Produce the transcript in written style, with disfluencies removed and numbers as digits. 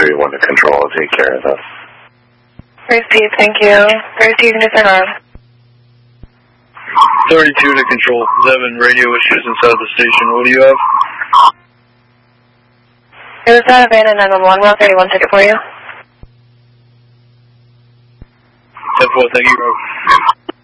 31 to control. I'll take care of that. Received, thank you. 32, you can turn on. 32 to control. 7 radio issues inside the station. What do you have? It was out of van at 911. Route 31 ticket for you. 10-4, thank you.